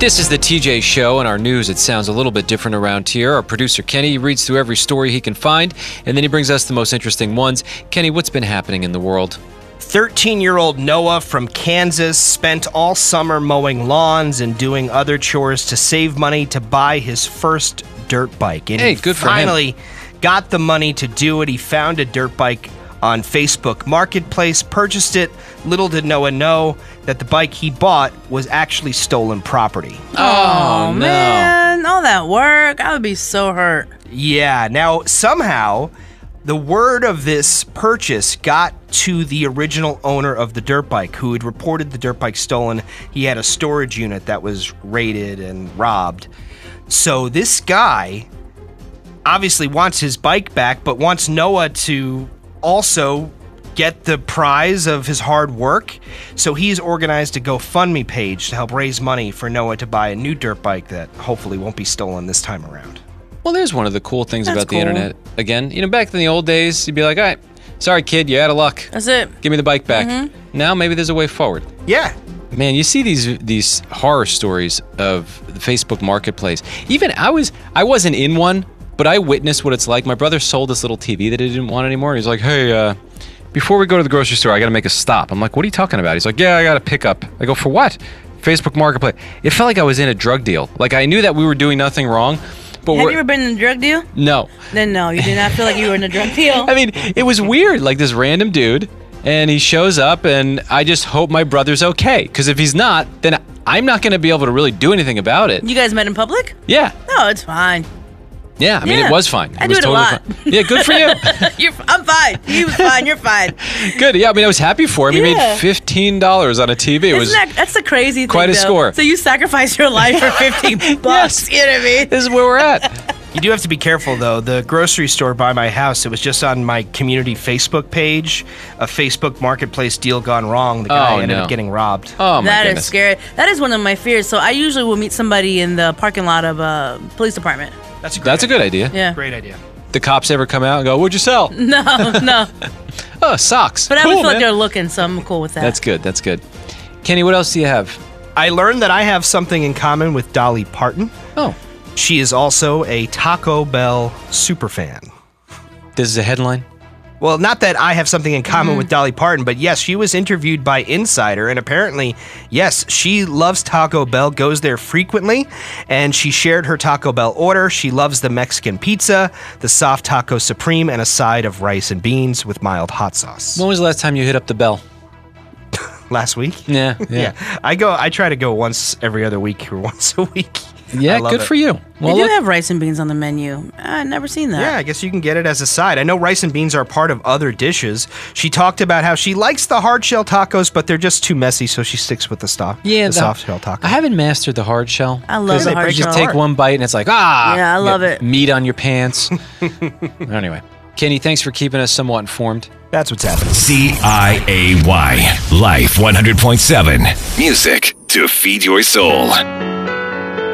This is the TJ Show, and our news, it sounds a little bit different around here. Our producer, Kenny, reads through every story he can find, and then he brings us the most interesting ones. Kenny, what's been happening in the world? 13-year-old Noah from Kansas spent all summer mowing lawns and doing other chores to save money to buy his first dirt bike. And hey, good for him. Finally got the money to do it. He found a dirt bike on Facebook Marketplace, purchased it. Little did Noah know that the bike he bought was actually stolen property. Oh, man. All that work. I would be so hurt. Yeah. Now, somehow, the word of this purchase got to the original owner of the dirt bike, who had reported the dirt bike stolen. He had a storage unit that was raided and robbed. So this guy obviously wants his bike back, but wants Noah to also get the prize of his hard work. So he's organized a GoFundMe page to help raise money for Noah to buy a new dirt bike that hopefully won't be stolen this time around. Well, there's one of the cool things That's about the cool. internet. Again, back in the old days, you'd be like, all right, sorry, kid, you're out of luck. That's it. Give me the bike back. Now, maybe there's a way forward. Yeah. Man, you see these horror stories of the Facebook Marketplace. Even I wasn't in one, but I witnessed what it's like. My brother sold this little TV that he didn't want anymore. He's like, hey, before we go to the grocery store, I got to make a stop. I'm like, what are you talking about? He's like, yeah, I got to pick up. I go, for what? Facebook Marketplace. It felt like I was in a drug deal. Like, I knew that we were doing nothing wrong. But Have you ever been in a drug deal? No. Then no, you did not feel like you were in a drug deal. I mean, it was weird. Like this random dude, and he shows up, and I just hope my brother's okay. Because if he's not, then I'm not going to be able to really do anything about it. You guys met in public? Yeah. No, it's fine. Yeah, I mean, Yeah. it was fine. I was do it a lot. fine. Yeah, good for you. I'm fine. He was fine. You're fine. Good. Yeah, I mean, I was happy for him. He made Yeah. $15 on a TV. It was That's the crazy thing, quite a though. score. So you sacrificed your life for 15 bucks. You know what I mean? This is where we're at. You do have to be careful, though. The grocery store by my house, it was just on my community Facebook page, a Facebook Marketplace deal gone wrong. The guy ended up getting robbed. Oh, my That goodness. is scary. That is one of my fears. So I usually will meet somebody in the parking lot of a police department. That's That's a good idea. Yeah. Great idea. The cops ever come out and go, what'd you sell? No. Oh, socks. But I Cool, would feel like man. they're looking, so I'm cool with that. That's good. That's good. Kenny, what else do you have? I learned that I have something in common with Dolly Parton. Oh, She is also a Taco Bell superfan. this is a headline? Well, not that I have something in common with Dolly Parton, but yes, she was interviewed by Insider, and apparently, yes, she loves Taco Bell, goes there frequently, and she shared her Taco Bell order. She loves the Mexican pizza, the soft taco supreme, and a side of rice and beans with mild hot sauce. When was the last time you hit up the bell? Last week? Yeah. I try to go once every other week or once a week. Yeah, I love good it. for you. They Well, do look, have rice and beans on the menu. I've never seen that. Yeah, I guess you can get it as a side. I know rice and beans are part of other dishes. She talked about how she likes the hard shell tacos, but they're just too messy, so she sticks with the soft shell taco. I haven't mastered the hard shell. I love 'Cause the hard you just shell. take one bite and it's like, Yeah, I you love got it. Meat on your pants. Anyway, Kenny, thanks for keeping us somewhat informed. That's what's happening. CIAY Life 100.7. Music to feed your soul.